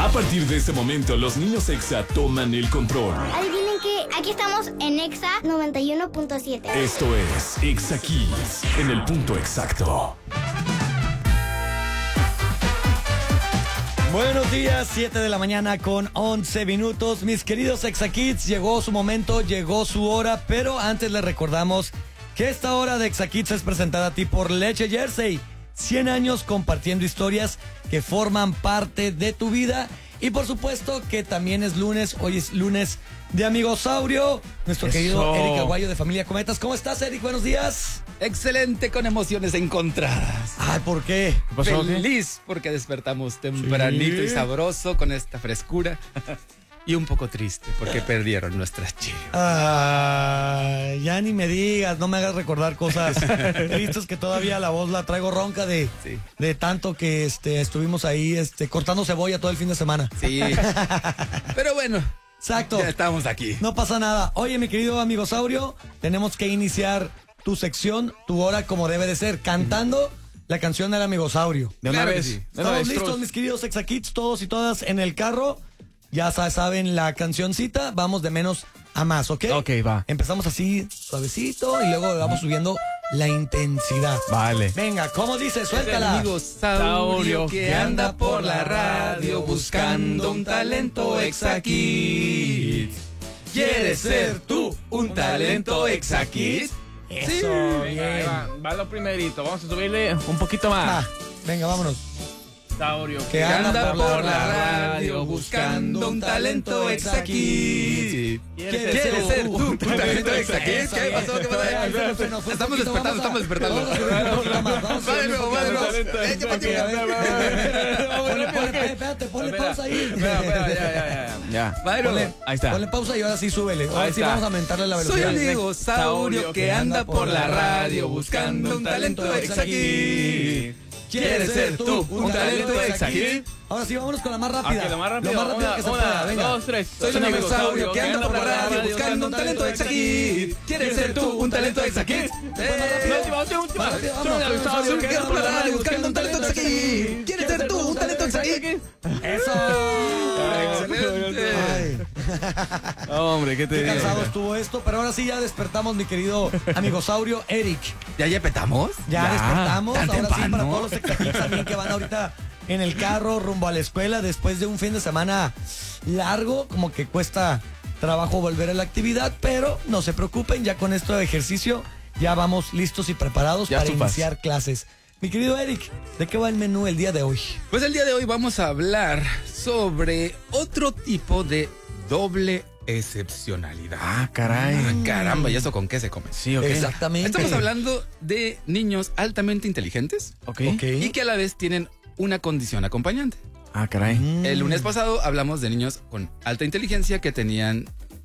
A partir de este momento, los niños Exa toman el control. Adivinen que aquí estamos en Exa 91.7. Esto es Exa Kids, en el punto exacto. Buenos días, 7 de la mañana con 11 minutos. Mis queridos Exa Kids, llegó su momento, llegó su hora, pero antes les recordamos que esta hora de Exa Kids es presentada a ti por Leche Jersey. 100 años compartiendo historias que forman parte de tu vida. Y por supuesto que también es lunes, hoy es lunes de Amigosaurio. Nuestro querido Eric Aguayo de Familia Cometas. ¿Cómo estás, Eric? Buenos días. Excelente, con emociones encontradas. Ay, ¿por qué? Feliz porque despertamos tempranito y sabroso con esta frescura. Y un poco triste porque perdieron nuestras chivas. Ya ni me digas, no me hagas recordar cosas tristes que todavía la voz la traigo ronca de tanto que estuvimos ahí cortando cebolla todo el fin de semana. Sí. Pero bueno. Exacto. Ya estamos aquí. No pasa nada. Oye, mi querido Amigosaurio, tenemos que iniciar tu sección, tu hora como debe de ser, cantando la canción del Amigosaurio. De una vez. Sí. Estamos listos, mis queridos Exa Kids, todos y todas en el carro. Ya saben la cancioncita, vamos de menos a más, ¿ok? Ok, va. Empezamos así, suavecito, y luego vamos subiendo la intensidad. Vale. Venga, ¿cómo dice? Suéltala. Amigosaurio que anda por la radio buscando un talento Exa Kids. ¿Quieres ser tú un talento Exa Kids? Eso, bien. Va lo primerito, vamos a subirle un poquito más. Venga, vámonos. Saurio Que anda por la radio buscando un talento Exa Kids. ¿Quieres ser tú un talento Exa Kids? ¿Qué pasó? Estamos despertando. Va de nuevo. Espérate, ponle pausa ahí. Ya. Ahí está. Ponle pausa y ahora sí súbele. Ahora sí vamos a aumentarle la Soy velocidad. Amigosaurio que anda por la radio buscando un talento Exa Kids. ¿Quieres ser tú un talento Exa Kids? Ahora sí, vámonos con la más rápida. Ok, lo más rápido. Lo más rápido que se pueda, venga. 2, 3. Soy un Amigosaurio que anda por la radio buscando un talento Exa Kids. ¿Quieres ser tú un talento Exa Kids? Última. Soy un Amigosaurio que anda por la radio buscando un talento Exa Kids. ¿Quieres ser tú un talento Exa Kids? ¡Eso! ¡Excelente! Ay, Hombre, ¿qué te qué digo? cansado estuvo esto, pero ahora sí ya despertamos, mi querido Amigosaurio Eric. ¿Ya petamos? Ya despertamos. ¿Tan Ahora sí, para temprano? todos los Exa Kids también que van ahorita en el carro rumbo a la escuela después de un fin de semana largo, como que cuesta trabajo volver a la actividad, pero no se preocupen, ya con esto de ejercicio ya vamos listos y preparados Ya para estufas. iniciar clases. Mi querido Eric, ¿de qué va el menú el día de hoy? Pues el día de hoy vamos a hablar sobre otro tipo de doble excepcionalidad. Ah, caray. Caramba, ¿y eso con qué se come? Sí, ok. Exactamente. Estamos hablando de niños altamente inteligentes Ok. y que a la vez tienen una condición acompañante. Ah, caray. El lunes pasado hablamos de niños con alta inteligencia que tenían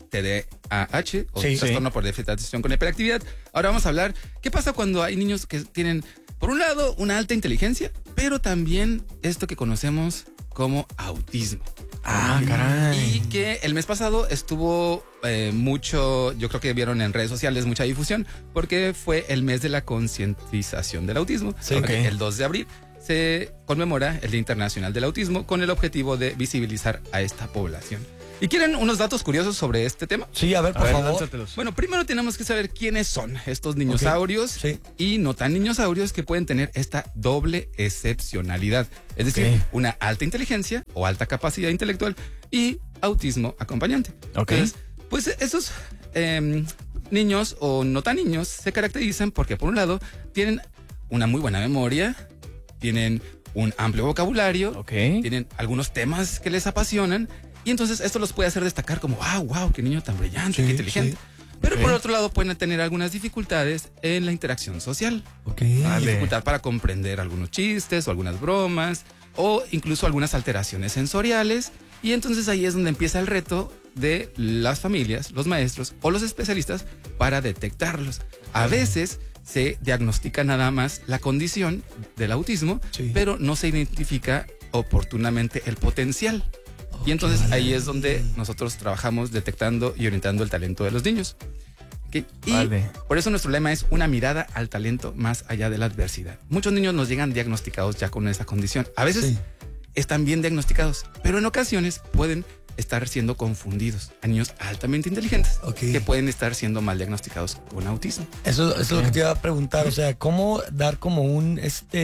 TDAH o Sí. trastorno por déficit de atención con hiperactividad. Ahora vamos a hablar qué pasa cuando hay niños que tienen, por un lado, una alta inteligencia, pero también esto que conocemos como autismo. Ah, caray. Y que el mes pasado estuvo mucho, yo creo que vieron en redes sociales mucha difusión, porque fue el mes de la concientización del autismo. Sí. Porque Ok. el 2 de abril se conmemora el Día Internacional del Autismo con el objetivo de visibilizar a esta población. ¿Y quieren unos datos curiosos sobre este tema? Sí, a ver, por favor. lánzatelos. Bueno, primero tenemos que saber quiénes son estos niñosaurios Sí. y no tan niñosaurios que pueden tener esta doble excepcionalidad. Es decir, Ok. una alta inteligencia o alta capacidad intelectual y autismo acompañante. Ok. Entonces, pues esos niños o no tan niños se caracterizan porque, por un lado, tienen una muy buena memoria, tienen un amplio vocabulario, Ok. tienen algunos temas que les apasionan y entonces esto los puede hacer destacar como, wow, qué niño tan brillante, Sí, qué inteligente. sí. Pero Ok. por otro lado pueden tener algunas dificultades en la interacción social. Ok. Vale. Dificultad para comprender algunos chistes o algunas bromas o incluso algunas alteraciones sensoriales. Y entonces ahí es donde empieza el reto de las familias, los maestros o los especialistas para detectarlos. A veces se diagnostica nada más la condición del autismo, Sí. pero no se identifica oportunamente el potencial. Y entonces ahí es donde nosotros trabajamos detectando y orientando el talento de los niños. ¿Ok? Y Vale. por eso nuestro lema es una mirada al talento más allá de la adversidad. Muchos niños nos llegan diagnosticados ya con esa condición. A veces Sí. están bien diagnosticados, pero en ocasiones pueden estar siendo confundidos a niños altamente inteligentes que pueden estar siendo mal diagnosticados con autismo. Eso es lo que te iba a preguntar, o sea, ¿cómo dar como un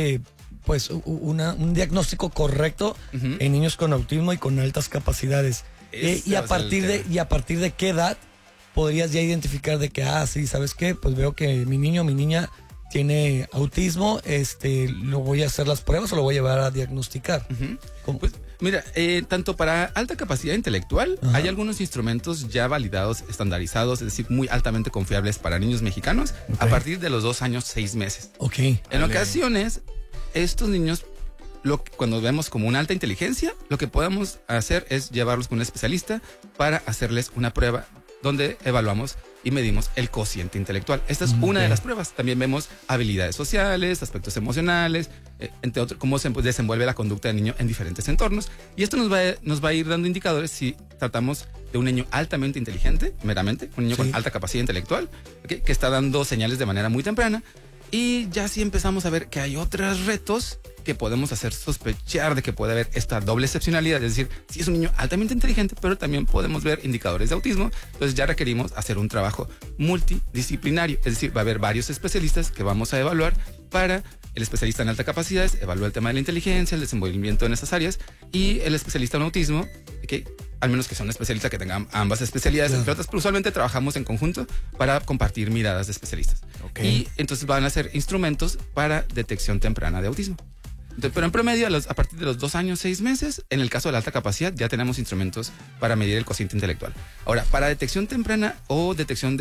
un diagnóstico correcto en niños con autismo y con altas capacidades? Y a partir de qué edad podrías ya identificar de que, sí, ¿sabes qué? Pues veo que mi niño o mi niña tiene autismo, ¿lo voy a hacer las pruebas o lo voy a llevar a diagnosticar? Pues mira, tanto para alta capacidad intelectual, hay algunos instrumentos ya validados, estandarizados, es decir, muy altamente confiables para niños mexicanos a partir de los 2 años, 6 meses. En ocasiones, estos niños, cuando vemos como una alta inteligencia, lo que podemos hacer es llevarlos con un especialista para hacerles una prueba donde evaluamos y medimos el cociente intelectual. Esta es una de las pruebas. También vemos habilidades sociales, aspectos emocionales, entre otros, cómo se desenvuelve la conducta del niño en diferentes entornos. Y esto nos va a ir dando indicadores si tratamos de un niño altamente inteligente, meramente, un niño con alta capacidad intelectual, que está dando señales de manera muy temprana. Y ya sí empezamos a ver que hay otros retos que podemos hacer sospechar de que puede haber esta doble excepcionalidad, es decir, si es un niño altamente inteligente, pero también podemos ver indicadores de autismo. Entonces ya requerimos hacer un trabajo multidisciplinario, es decir, va a haber varios especialistas que vamos a evaluar para el especialista en alta capacidad, evalúa el tema de la inteligencia, el desenvolvimiento en esas áreas, y el especialista en autismo, que al menos que sea un especialista que tenga ambas especialidades, entre otras, pero usualmente trabajamos en conjunto para compartir miradas de especialistas. Y entonces van a ser instrumentos para detección temprana de autismo. Pero en promedio, a partir de los 2 años, 6 meses, en el caso de la alta capacidad, ya tenemos instrumentos para medir el cociente intelectual. Ahora, para detección temprana o detección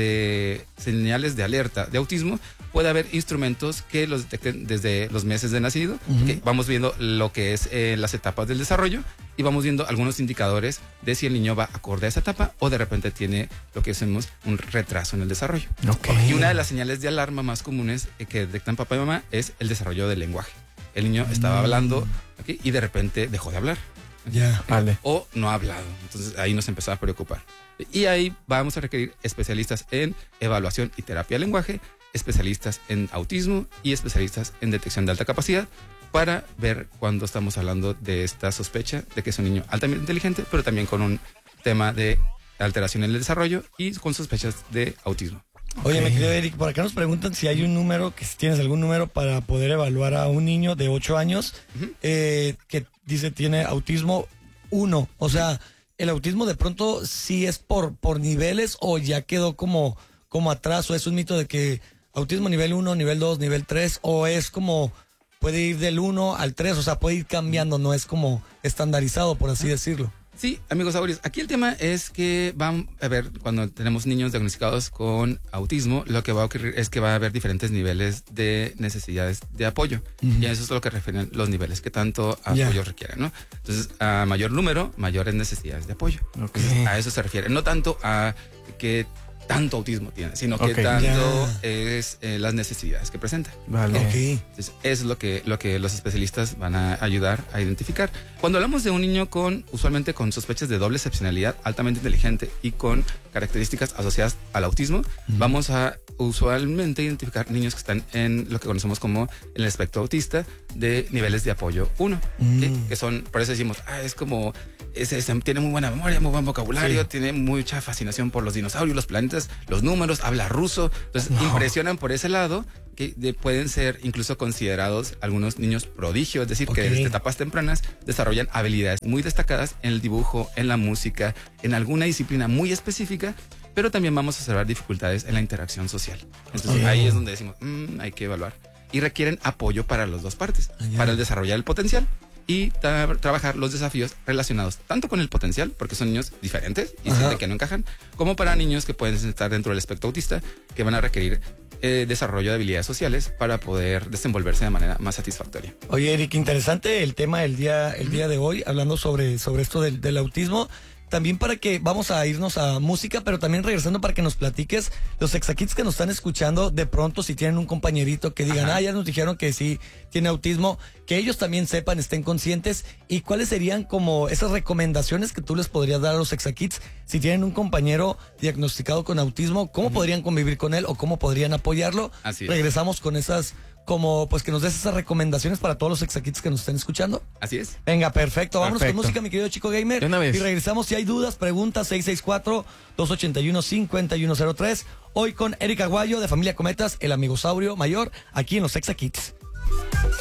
de señales de alerta de autismo, puede haber instrumentos que los detecten desde los meses de nacido. Que vamos viendo lo que es las etapas del desarrollo y vamos viendo algunos indicadores de si el niño va acorde a esa etapa o de repente tiene lo que decimos un retraso en el desarrollo. Y una de las señales de alarma más comunes que detectan papá y mamá es el desarrollo del lenguaje. El niño estaba hablando y de repente dejó de hablar. O no ha hablado. Entonces ahí nos empezaba a preocupar. Y ahí vamos a requerir especialistas en evaluación y terapia del lenguaje, especialistas en autismo y especialistas en detección de alta capacidad para ver cuando estamos hablando de esta sospecha de que es un niño altamente inteligente, pero también con un tema de alteración en el desarrollo y con sospechas de autismo. Oye, mi querido Eric, por acá nos preguntan si hay un número, que si tienes algún número para poder evaluar a un niño de 8 años que dice tiene autismo 1. O sea, el autismo de pronto sí es por niveles o ya quedó como atrás, o es un mito de que autismo nivel 1, nivel 2, nivel 3, o es como puede ir del 1 al 3, o sea, puede ir cambiando, no es como estandarizado, por así decirlo. Sí, amigos saurios, aquí el tema es que van a ver, cuando tenemos niños diagnosticados con autismo, lo que va a ocurrir es que va a haber diferentes niveles de necesidades de apoyo. Y a eso es lo que refieren los niveles, que tanto apoyo requieren, ¿no? Entonces, a mayor número, mayores necesidades de apoyo. Entonces, a eso se refiere, no tanto a que tanto autismo tiene, sino que tanto es las necesidades que presenta. Entonces, es lo que los especialistas van a ayudar a identificar. Cuando hablamos de un niño usualmente con sospechas de doble excepcionalidad, altamente inteligente y con características asociadas al autismo, vamos a usualmente identificar niños que están en lo que conocemos como el espectro autista de niveles de apoyo 1, que son, por eso decimos, es como tiene muy buena memoria, muy buen vocabulario, tiene mucha fascinación por los dinosaurios, los planetas, los números, habla ruso. Entonces impresionan por ese lado, que pueden ser incluso considerados algunos niños prodigio, es decir, que desde etapas tempranas desarrollan habilidades muy destacadas en el dibujo, en la música, en alguna disciplina muy específica, pero también vamos a observar dificultades en la interacción social. Entonces ahí es donde decimos, hay que evaluar. Y requieren apoyo para las dos partes, para el desarrollar el potencial y trabajar los desafíos relacionados tanto con el potencial, porque son niños diferentes y sienten que no encajan, como para niños que pueden estar dentro del espectro autista, que van a requerir desarrollo de habilidades sociales para poder desenvolverse de manera más satisfactoria. Oye, Eric, interesante el tema el día de hoy, hablando sobre esto del autismo. También para que vamos a irnos a música, pero también regresando para que nos platiques los Exakits que nos están escuchando, de pronto si tienen un compañerito que digan, ya nos dijeron que sí tiene autismo, que ellos también sepan, estén conscientes, y cuáles serían como esas recomendaciones que tú les podrías dar a los Exakits si tienen un compañero diagnosticado con autismo, cómo podrían convivir con él o cómo podrían apoyarlo. Así es. Regresamos con esas como pues que nos des esas recomendaciones para todos los Exakits que nos estén escuchando. Así es. Venga, perfecto. Vámonos Perfecto. con música, mi querido Chico Gamer. De una vez. Y regresamos. Si hay dudas, preguntas, 664-281-5103. Hoy con Erika Aguayo de Familia Cometas, el amigosaurio mayor, aquí en los Exakits.